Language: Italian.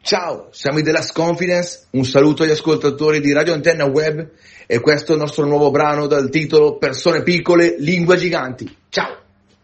Ciao, siamo i The Last Confidence, un saluto agli ascoltatori di Radio Antenna Web e questo è il nostro nuovo brano dal titolo Persone piccole, lingue giganti. Ciao!